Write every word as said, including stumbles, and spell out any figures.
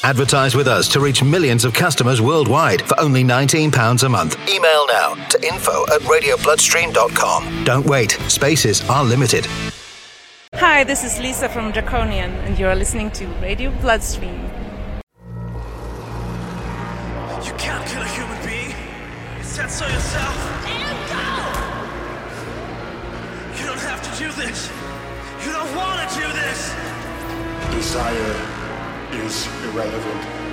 Advertise with us to reach millions of customers worldwide for only nineteen pounds a month. Email now to info at radio bloodstream dot com. Don't wait. Spaces are limited. Hi, this is Lisa from Draconian, and you're listening to Radio Bloodstream. You can't kill a human being. You said so yourself. Let him go! You don't have to do this. You don't want to do this. Desire is irrelevant.